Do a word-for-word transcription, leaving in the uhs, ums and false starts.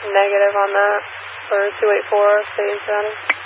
Negative on that for two eight four, stay in surrounding.